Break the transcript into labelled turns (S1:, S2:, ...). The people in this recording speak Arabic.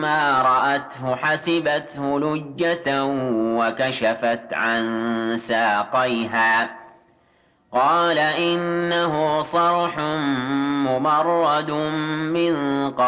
S1: فلما رأته حسبته لجة وكشفت عن ساقيها قال إنه صرح ممرد من